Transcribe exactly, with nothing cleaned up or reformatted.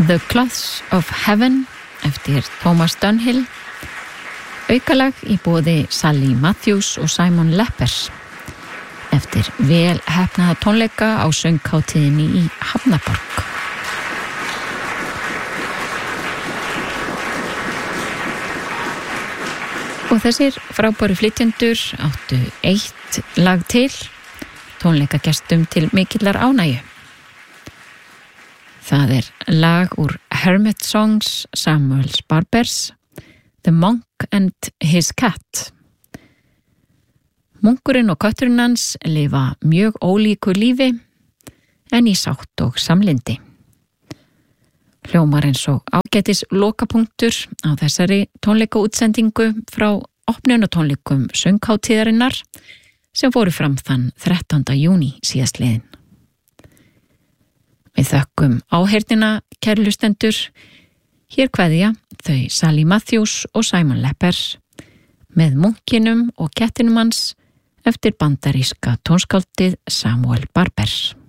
The Cloths of Heaven eftir Thomas Dunhill, aukalag í boði Sally Matthews og Simon Lepers eftir vel heppnaða tónleika á sönghátíðinni í Hafnarborg. Og þessir frábæru flytjendur áttu eitt lag til, tónleikagestum til mikillar ánægju. Það er lag úr Hermit Songs Samuel Barbers, The Monk and His Cat. Munkurinn og kötturinn hans lifa mjög ólíku lífi en í sátt og samlyndi. Hljómar eins og ágætis lokapunktur á þessari tónleikaútsendingu frá opnunatónleikum sönghátíðarinnar sem fóru fram þann þrettánda júní síðastliðinn. Við þökkum áheyrnina, kæru hlustendur. Hér kveðja þau Sally Matthews og Simon Lepers með munkinum og kettinum hans eftir bandaríska tónskáldið Samuel Barbers.